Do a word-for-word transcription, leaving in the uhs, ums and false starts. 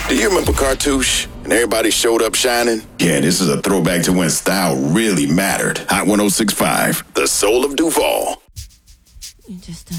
Do you remember Cartouche? And everybody showed up shining? Yeah, this is a throwback to when style really mattered. Hot one oh six point five, the soul of Duval. You just